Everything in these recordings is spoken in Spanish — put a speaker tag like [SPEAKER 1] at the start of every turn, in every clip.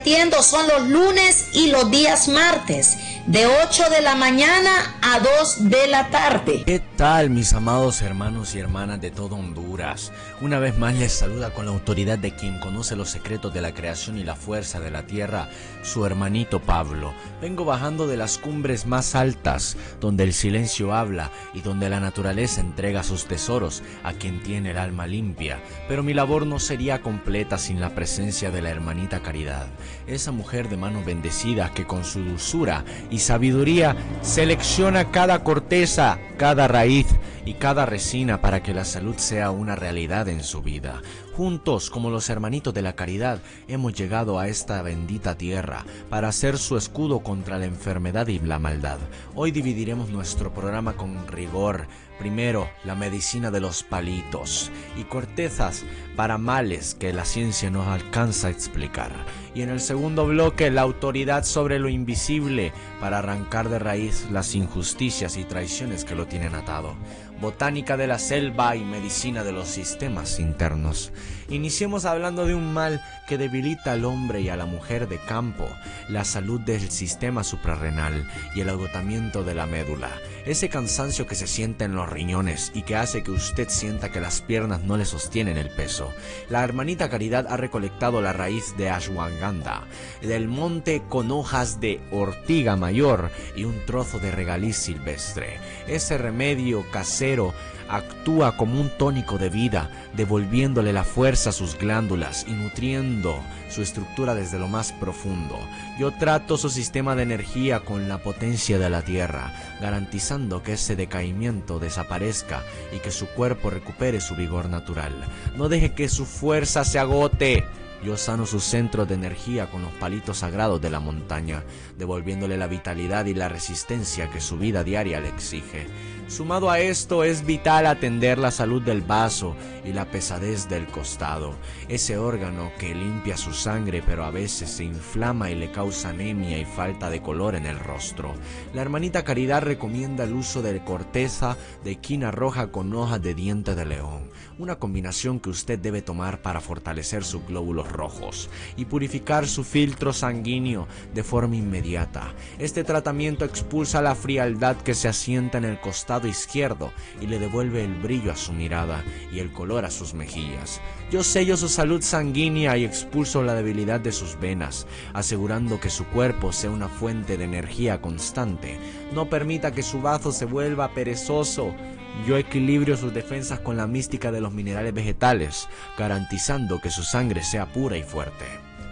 [SPEAKER 1] Son los lunes y los días martes, de 8 de la mañana a 2 de la tarde.
[SPEAKER 2] ¿Qué tal, mis amados hermanos y hermanas de todo Honduras? Una vez más les saluda con la autoridad de quien conoce los secretos de la creación y la fuerza de la tierra, su hermanito Pablo. Vengo bajando de las cumbres más altas, donde el silencio habla y donde la naturaleza entrega sus tesoros a quien tiene el alma limpia. Pero mi labor no sería completa sin la presencia de la hermanita Caridad. Esa mujer de manos bendecidas que con su dulzura y sabiduría selecciona cada corteza, cada raíz y cada resina para que la salud sea una realidad en su vida. Juntos, como los hermanitos de la caridad, hemos llegado a esta bendita tierra para ser su escudo contra la enfermedad y la maldad. Hoy dividiremos nuestro programa con rigor. Primero, la medicina de los palitos y cortezas para males que la ciencia no alcanza a explicar. Y en el segundo bloque, la autoridad sobre lo invisible para arrancar de raíz las injusticias y traiciones que lo tienen atado. Botánica de la selva y medicina de los sistemas internos. Iniciemos hablando de un mal que debilita al hombre y a la mujer de campo, la salud del sistema suprarrenal y el agotamiento de la médula. Ese cansancio que se siente en los riñones y que hace que usted sienta que las piernas no le sostienen el peso. La hermanita Caridad ha recolectado la raíz de ashwagandha, del monte con hojas de ortiga mayor y un trozo de regaliz silvestre. Ese remedio casero actúa como un tónico de vida, devolviéndole la fuerza a sus glándulas y nutriendo su estructura desde lo más profundo. Yo trato su sistema de energía con la potencia de la tierra, garantizando que ese decaimiento desaparezca y que su cuerpo recupere su vigor natural. No deje que su fuerza se agote. Yo sano sus centros de energía con los palitos sagrados de la montaña, devolviéndole la vitalidad y la resistencia que su vida diaria le exige. Sumado a esto, es vital atender la salud del vaso y la pesadez del costado, ese órgano que limpia su sangre pero a veces se inflama y le causa anemia y falta de color en el rostro. La hermanita Caridad recomienda el uso de corteza de quina roja con hojas de diente de león, una combinación que usted debe tomar para fortalecer sus glóbulos rojos y purificar su filtro sanguíneo de forma inmediata. Este tratamiento expulsa la frialdad que se asienta en el costado izquierdo y le devuelve el brillo a su mirada y el color a sus mejillas. Yo sello su salud sanguínea y expulso la debilidad de sus venas, asegurando que su cuerpo sea una fuente de energía constante. No permita que su bazo se vuelva perezoso. Yo equilibrio sus defensas con la mística de los minerales vegetales, garantizando que su sangre sea pura y fuerte.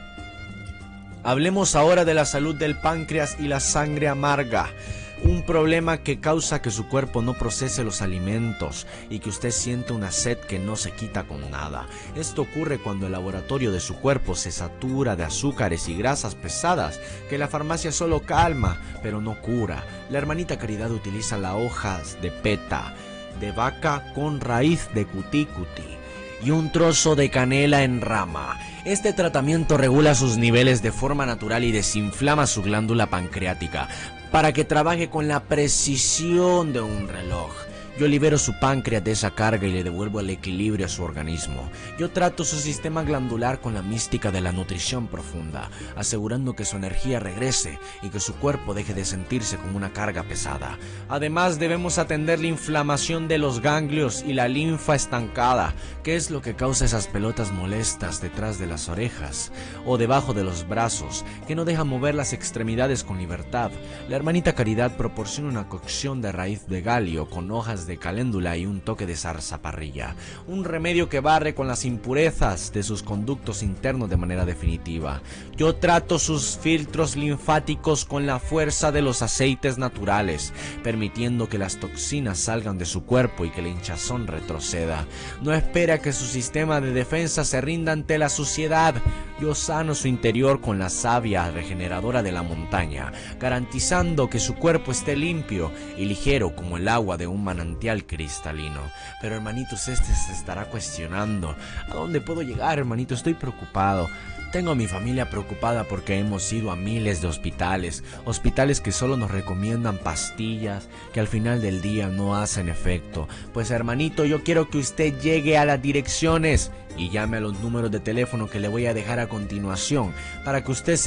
[SPEAKER 2] Hablemos ahora de la salud del páncreas y la sangre amarga. Un problema que causa que su cuerpo no procese los alimentos y que usted siente una sed que no se quita con nada. Esto ocurre cuando el laboratorio de su cuerpo se satura de azúcares y grasas pesadas que la farmacia solo calma, pero no cura. La hermanita Caridad utiliza las hojas de peta de vaca con raíz de cuticuti y un trozo de canela en rama. Este tratamiento regula sus niveles de forma natural y desinflama su glándula pancreática para que trabaje con la precisión de un reloj. Yo libero su páncreas de esa carga y le devuelvo el equilibrio a su organismo. Yo trato su sistema glandular con la mística de la nutrición profunda, asegurando que su energía regrese y que su cuerpo deje de sentirse como una carga pesada. Además, debemos atender la inflamación de los ganglios y la linfa estancada, que es lo que causa esas pelotas molestas detrás de las orejas o debajo de los brazos, que no dejan mover las extremidades con libertad. La hermanita Caridad proporciona una cocción de raíz de galio con hojas de caléndula y un toque de zarzaparrilla, un remedio que barre con las impurezas de sus conductos internos de manera definitiva. Yo trato sus filtros linfáticos con la fuerza de los aceites naturales, permitiendo que las toxinas salgan de su cuerpo y que la hinchazón retroceda. No espera que su sistema de defensa se rinda ante la suciedad. Yo sano su interior con la savia regeneradora de la montaña, garantizando que su cuerpo esté limpio y ligero como el agua de un manantial cristalino. Pero hermanitos, se estará cuestionando: ¿a dónde puedo llegar, hermanito? Estoy preocupado. Tengo a mi familia preocupada porque hemos ido a miles de hospitales que solo nos recomiendan pastillas que al final del día no hacen efecto. Pues hermanito, yo quiero que usted llegue a las direcciones y llame a los números de teléfono que le voy a dejar a continuación para que usted